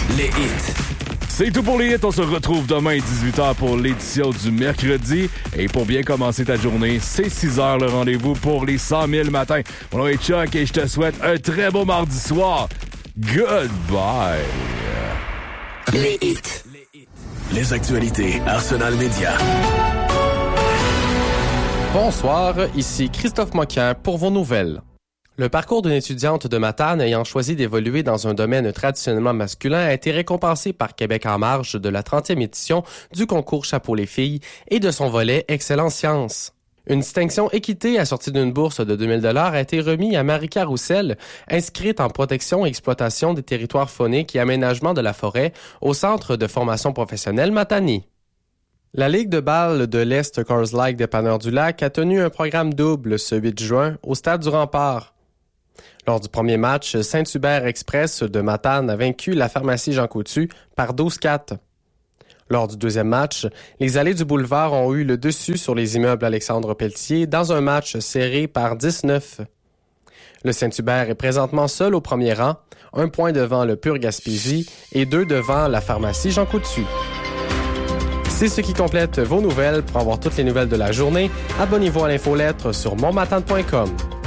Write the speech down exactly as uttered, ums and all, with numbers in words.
Les hits. C'est tout pour les hits. On se retrouve demain à dix-huit heures pour l'édition du mercredi. Et pour bien commencer ta journée, c'est six heures le rendez-vous pour les cent mille matins. Mon nom est Chuck et je te souhaite un très beau mardi soir. Goodbye. Les hits. Les actualités Arsenal Média. Bonsoir, ici Christophe Moquin pour vos nouvelles. Le parcours d'une étudiante de Matane ayant choisi d'évoluer dans un domaine traditionnellement masculin a été récompensé par Québec en marge de la trentième édition du concours Chapeau les filles et de son volet Excellence Sciences. Une distinction équité assortie d'une bourse de deux mille dollars a été remise à Marika Roussel, inscrite en protection et exploitation des territoires fauniques et aménagement de la forêt au Centre de formation professionnelle Matani. La Ligue de balle de l'Est Coors Light Dépanneur du Lac a tenu un programme double ce huit juin au Stade du Rempart. Lors du premier match, Saint-Hubert Express de Matane a vaincu la pharmacie Jean Coutu par douze quatre. Lors du deuxième match, les allées du boulevard ont eu le dessus sur les immeubles Alexandre Pelletier dans un match serré par dix neuf. Le Saint-Hubert est présentement seul au premier rang, un point devant le Pur Gaspésie et deux devant la pharmacie Jean Coutu. C'est ce qui complète vos nouvelles. Pour avoir toutes les nouvelles de la journée, abonnez-vous à l'infolettre sur montmatane point com.